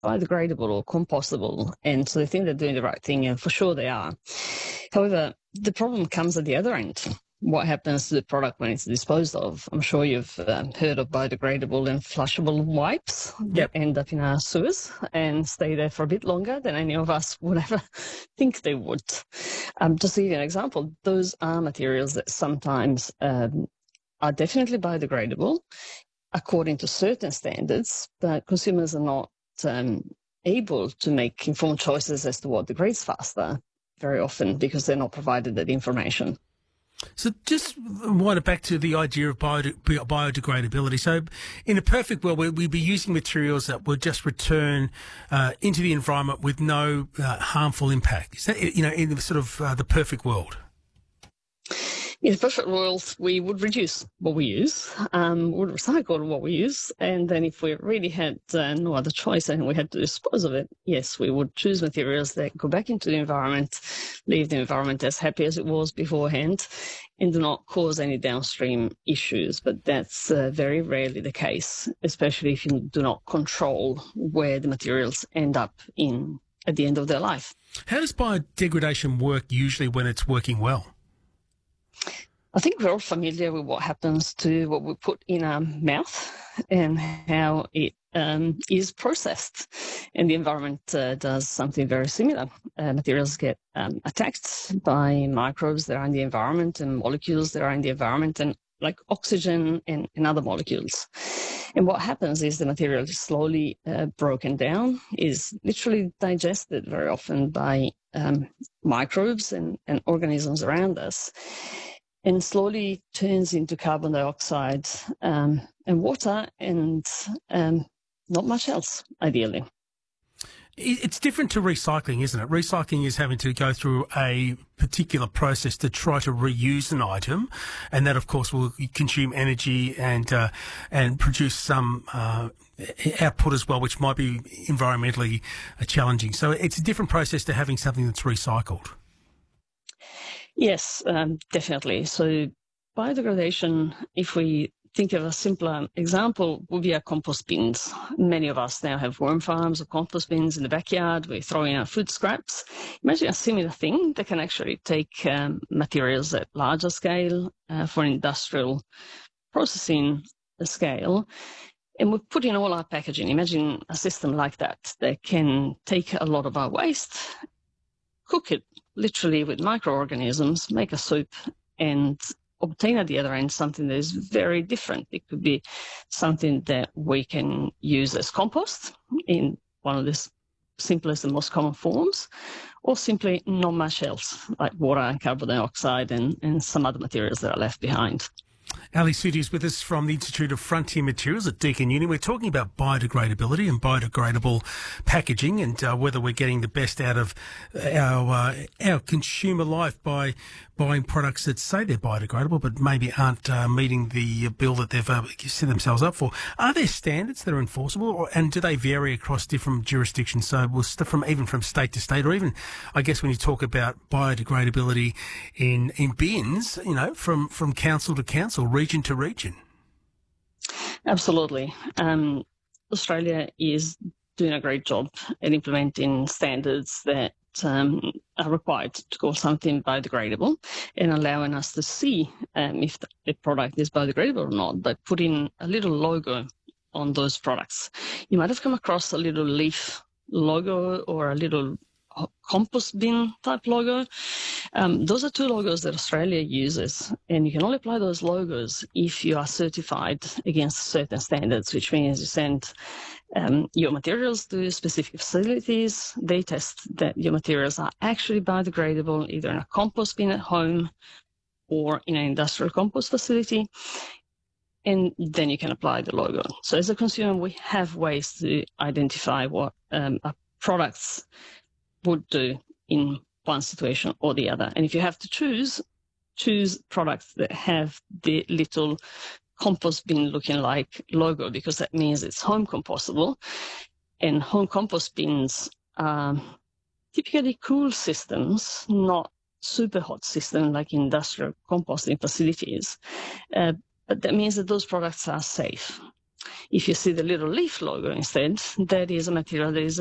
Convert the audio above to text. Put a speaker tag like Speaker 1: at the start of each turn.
Speaker 1: biodegradable or compostable, and so they think they're doing the right thing, and for sure they are. However, the problem comes at the other end. What happens to the product when it's disposed of? I'm sure you've heard of biodegradable and flushable wipes that end up in our sewers and stay there for a bit longer than any of us would ever think they would. Just to give you an example, those are materials that sometimes are definitely biodegradable according to certain standards, but consumers are not able to make informed choices as to what degrades faster very often because they're not provided that information.
Speaker 2: So just wind it back to the idea of biodegradability. So in a perfect world, we'd be using materials that would just return into the environment with no harmful impact. Is that, in the sort of the perfect world?
Speaker 1: In a perfect world, we would reduce what we use, would recycle what we use, and then if we really had no other choice and we had to dispose of it, yes, we would choose materials that go back into the environment, leave the environment as happy as it was beforehand, and do not cause any downstream issues. But that's very rarely the case, especially if you do not control where the materials end up at the end of their life.
Speaker 2: How does biodegradation work usually when it's working well?
Speaker 1: I think we're all familiar with what happens to what we put in our mouth and how it is processed. And the environment does something very similar. Materials get attacked by microbes that are in the environment and molecules that are in the environment, and like oxygen and other molecules. And what happens is the material is slowly broken down, is literally digested very often by microbes and organisms around us, and slowly turns into carbon dioxide and water and not much else, ideally.
Speaker 2: It's different to recycling, isn't it? Recycling is having to go through a particular process to try to reuse an item, and that, of course, will consume energy and produce some output as well, which might be environmentally challenging. So it's a different process to having something that's recycled.
Speaker 1: Yes, definitely. So biodegradation, if we think of a simpler example, would be our compost bins. Many of us now have worm farms or compost bins in the backyard. We throw in our food scraps. Imagine a similar thing that can actually take materials at larger scale for industrial processing scale, and we put in all our packaging. Imagine a system like that can take a lot of our waste, cook it literally with microorganisms, make a soup, and obtain at the other end something that is very different. It could be something that we can use as compost in one of the simplest and most common forms, or simply not much else, like water and carbon dioxide and some other materials that are left behind.
Speaker 2: Ali Suttie is with us from the Institute of Frontier Materials at Deakin Uni. We're talking about biodegradability and biodegradable packaging, and whether we're getting the best out of our consumer life by buying products that say they're biodegradable but maybe aren't meeting the bill that they've set themselves up for. Are there standards that are enforceable, and do they vary across different jurisdictions? So even from state to state, or even, I guess, when you talk about biodegradability in bins, from council to council, region to region.
Speaker 1: Absolutely. Australia is doing a great job at implementing standards that are required to call something biodegradable, and allowing us to see if the product is biodegradable or not by putting a little logo on those products. You might have come across a little leaf logo or a little compost bin type logo. Those are two logos that Australia uses, and you can only apply those logos if you are certified against certain standards, which means you send your materials to specific facilities. They test that your materials are actually biodegradable, either in a compost bin at home or in an industrial compost facility, and then you can apply the logo. So as a consumer, we have ways to identify what our products would do in one situation or the other. And if you have to choose products that have the little compost bin looking like logo, because that means it's home compostable. And home compost bins are typically cool systems, not super hot systems like industrial composting facilities. But that means that those products are safe. If you see the little leaf logo instead, that is a material that is